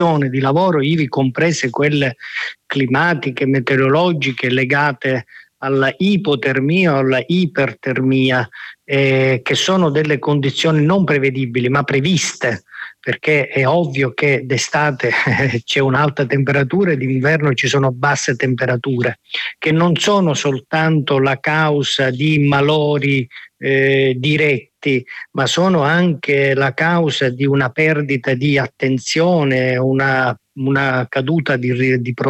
di lavoro, ivi comprese quelle climatiche, meteorologiche legate alla ipotermia o alla ipertermia, che sono delle condizioni non prevedibili ma previste, perché è ovvio che d'estate c'è un'alta temperatura e d'inverno ci sono basse temperature, che non sono soltanto la causa di malori diretti, ma sono anche la causa di una perdita di attenzione, una caduta di